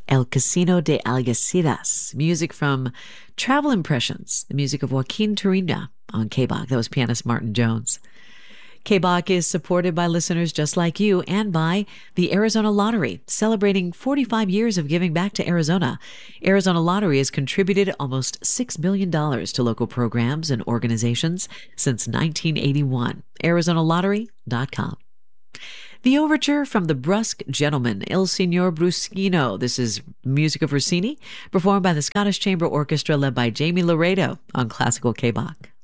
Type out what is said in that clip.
El Casino de Algeciras, music from Travel Impressions, the music of Joaquin Turina on KBach. That was pianist Martin Jones. KBach is supported by listeners just like you and by the Arizona Lottery, celebrating 45 years of giving back to Arizona. Arizona Lottery has contributed almost $6 billion to local programs and organizations since 1981. ArizonaLottery.com. The overture from the Brusque Gentleman, Il Signor Bruschino. This is music of Rossini, performed by the Scottish Chamber Orchestra led by Jamie Laredo on Classical KBach.